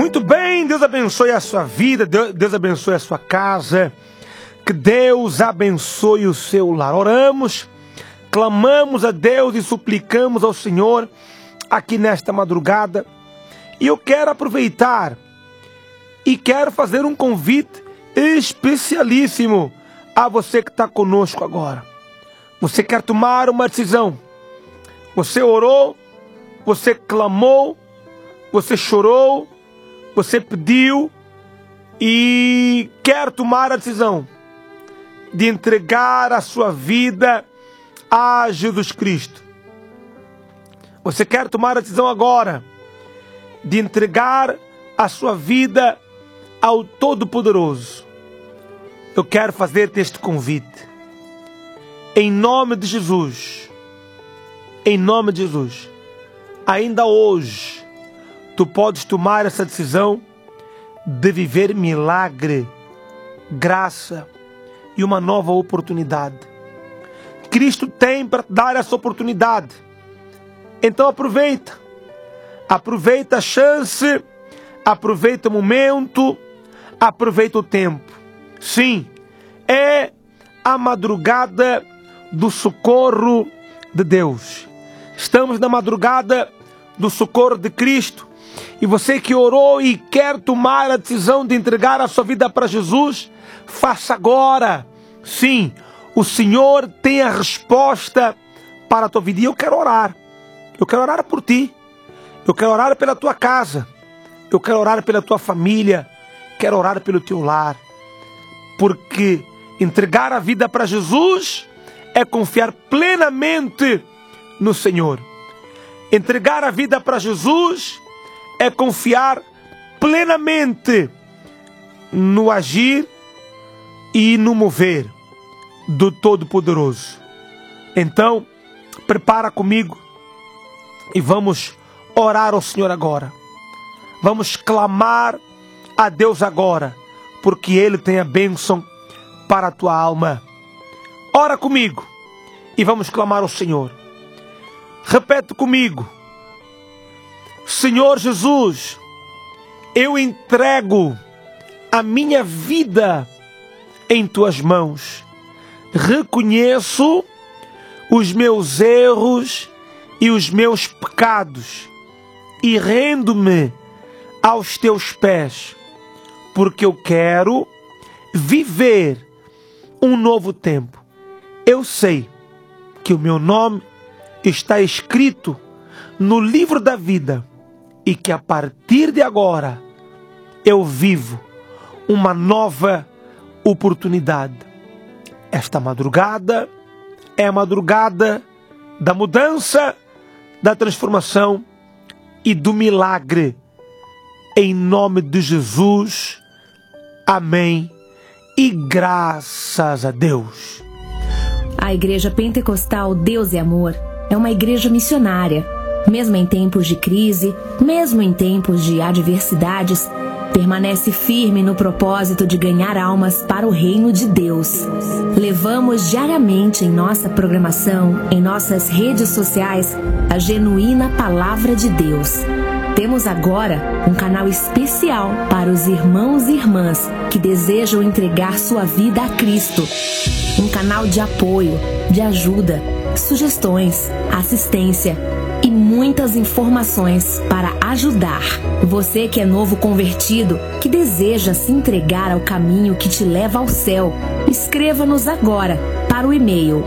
Muito bem, Deus abençoe a sua vida, Deus abençoe a sua casa, que Deus abençoe o seu lar. Oramos, clamamos a Deus e suplicamos ao Senhor aqui nesta madrugada. E eu quero aproveitar e quero fazer um convite especialíssimo a você que está conosco agora. Você quer tomar uma decisão, você orou, você clamou, você chorou, você pediu e quer tomar a decisão de entregar a sua vida a Jesus Cristo. Você quer tomar a decisão agora de entregar a sua vida ao Todo-Poderoso. Eu quero fazer-te este convite. Em nome de Jesus. Em nome de Jesus. Ainda hoje, tu podes tomar essa decisão de viver milagre, graça e uma nova oportunidade. Cristo tem para te dar essa oportunidade. Então aproveita. Aproveita a chance, aproveita o momento, aproveita o tempo. Sim, é a madrugada do socorro de Deus. Estamos na madrugada do socorro de Cristo. E você que orou e quer tomar a decisão de entregar a sua vida para Jesus, faça agora. Sim, o Senhor tem a resposta para a tua vida. E eu quero orar. Eu quero orar por ti. Eu quero orar pela tua casa. Eu quero orar pela tua família. Quero orar pelo teu lar. Porque entregar a vida para Jesus é confiar plenamente no Senhor. Entregar a vida para Jesus é confiar plenamente no agir e no mover do Todo-Poderoso. Então, prepara comigo e vamos orar ao Senhor agora. Vamos clamar a Deus agora, porque Ele tem a bênção para a tua alma. Ora comigo e vamos clamar ao Senhor. Repete comigo. Senhor Jesus, eu entrego a minha vida em tuas mãos. Reconheço os meus erros e os meus pecados e rendo-me aos teus pés, porque eu quero viver um novo tempo. Eu sei que o meu nome está escrito no livro da vida e que a partir de agora eu vivo uma nova oportunidade. Esta madrugada é a madrugada da mudança, da transformação e do milagre. Em nome de Jesus, amém e graças a Deus. A Igreja Pentecostal Deus é Amor é uma igreja missionária. Mesmo em tempos de crise, mesmo em tempos de adversidades, permanece firme no propósito de ganhar almas para o reino de Deus. Levamos diariamente em nossa programação, em nossas redes sociais, a genuína Palavra de Deus. Temos agora um canal especial para os irmãos e irmãs que desejam entregar sua vida a Cristo. Um canal de apoio, de ajuda, sugestões, assistência e muitas informações para ajudar. Você que é novo convertido, que deseja se entregar ao caminho que te leva ao céu, escreva-nos agora para o e-mail